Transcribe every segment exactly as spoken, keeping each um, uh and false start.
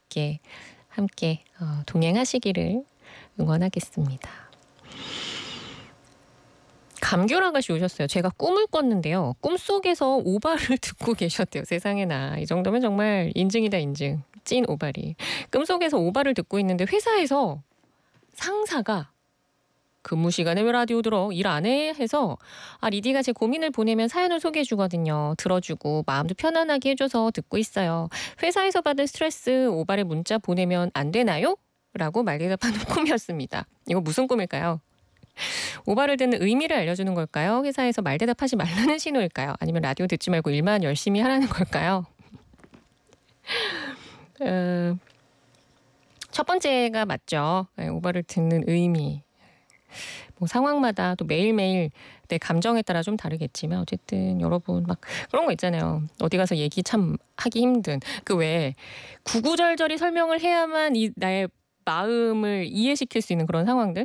있게 함께 어, 동행하시기를 응원하겠습니다. 감귤아가씨 오셨어요. 제가 꿈을 꿨는데요. 꿈속에서 오바를 듣고 계셨대요. 세상에나. 이 정도면 정말 인증이다 인증. 찐 오바리. 꿈속에서 오바를 듣고 있는데 회사에서 상사가 근무 시간에 왜 라디오 들어? 일 안 해? 해서 아 리디가 제 고민을 보내면 사연을 소개해 주거든요. 들어주고 마음도 편안하게 해줘서 듣고 있어요. 회사에서 받은 스트레스 오바를 문자 보내면 안 되나요? 라고 말대답하는 꿈이었습니다. 이거 무슨 꿈일까요? 오바를 듣는 의미를 알려주는 걸까요? 회사에서 말대답하지 말라는 신호일까요? 아니면 라디오 듣지 말고 일만 열심히 하라는 걸까요? 어, 첫 번째가 맞죠. 오바를 듣는 의미. 뭐 상황마다 또 매일매일 내 감정에 따라 좀 다르겠지만 어쨌든 여러분 막 그런 거 있잖아요. 어디 가서 얘기 참 하기 힘든 그 왜 구구절절히 설명을 해야만 이 나의 마음을 이해시킬 수 있는 그런 상황들.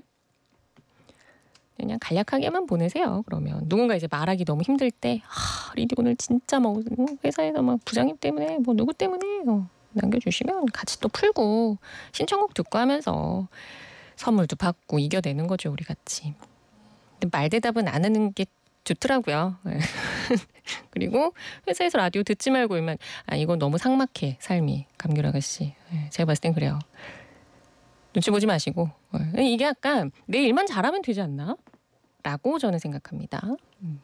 그냥 간략하게만 보내세요. 그러면 누군가 이제 말하기 너무 힘들 때 아, 리디 오늘 진짜 뭐 회사에서 막 부장님 때문에 뭐 누구 때문에 어, 남겨주시면 같이 또 풀고 신청곡 듣고 하면서 선물도 받고 이겨내는 거죠. 우리 같이. 근데 말대답은 안 하는 게 좋더라고요. 그리고 회사에서 라디오 듣지 말고 일만 아 이건 너무 삭막해 삶이 감귤 아가씨. 제가 봤을 땐 그래요. 눈치 보지 마시고 이게 약간 내 일만 잘하면 되지 않나? 라고 저는 생각합니다. 음.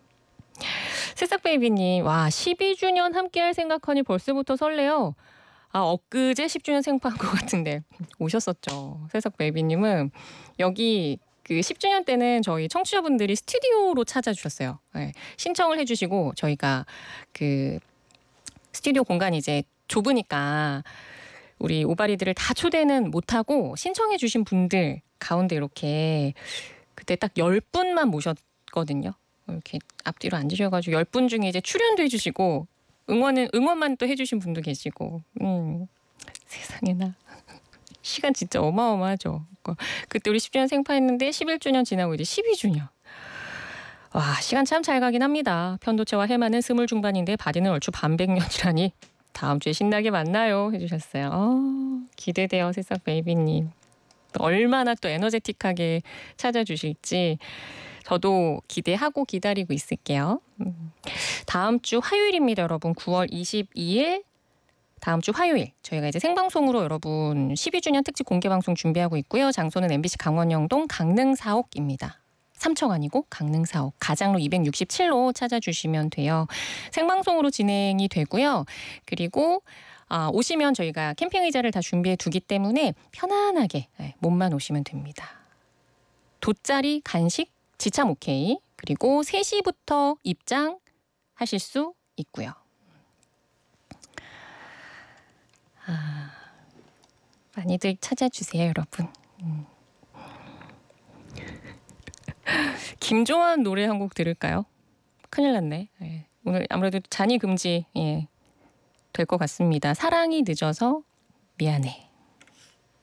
새싹베이비님 와 십이 주년 함께할 생각하니 벌써부터 설레요. 아 엊그제 십 주년 생파한 것 같은데 오셨었죠. 새싹베이비님은 여기 그 십 주년 때는 저희 청취자분들이 스튜디오로 찾아주셨어요. 네. 신청을 해주시고 저희가 그 스튜디오 공간이 이제 좁으니까 우리 오바리들을 다 초대는 못하고 신청해 주신 분들 가운데 이렇게 그때 딱 열 분만 모셨거든요. 이렇게 앞뒤로 앉으셔가지고 열 분 중에 이제 출연도 해주시고 응원은 응원만 또 해주신 분도 계시고 음, 세상에나 시간 진짜 어마어마하죠. 그때 우리 십 주년 생파했는데 십일 주년 지나고 이제 십이 주년. 와 시간 참 잘 가긴 합니다. 편도체와 해마는 스물 중반인데 바디는 얼추 반백년이라니 다음 주에 신나게 만나요 해주셨어요. 어, 기대돼요 새싹 베이비님. 얼마나 또 에너제틱하게 찾아주실지 저도 기대하고 기다리고 있을게요. 음. 다음 주 화요일입니다, 여러분. 구월 이십이일 다음 주 화요일 저희가 이제 생방송으로 여러분 십이 주년 특집 공개방송 준비하고 있고요. 장소는 엠비씨 강원영동 강릉사옥입니다. 삼청 아니고 강릉사옥 가장로 이백육십칠로 찾아주시면 돼요. 생방송으로 진행이 되고요. 그리고 아, 오시면 저희가 캠핑 의자를 다 준비해 두기 때문에 편안하게 네, 몸만 오시면 됩니다. 돗자리, 간식, 지참 오케이. 그리고 세 시부터 입장하실 수 있고요. 아, 많이들 찾아주세요, 여러분. 음. 김조한 노래 한 곡 들을까요? 큰일 났네. 예. 오늘 아무래도 잔이 금지 예, 될 것 같습니다. 사랑이 늦어서 미안해.